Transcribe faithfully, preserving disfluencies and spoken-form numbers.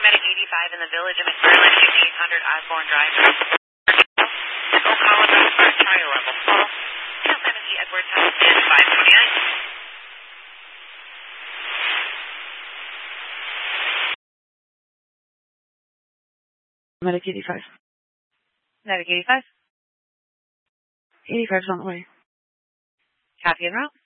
Medic eighty-five in the village of McFarland, fifty-eight hundred Osborne Drive. Ocala, Belfast, trial level full. L M E Edwards House, five twenty-nine. Medic eighty-five. Medic eighty-five. eighty-five's on the way. Copy en route.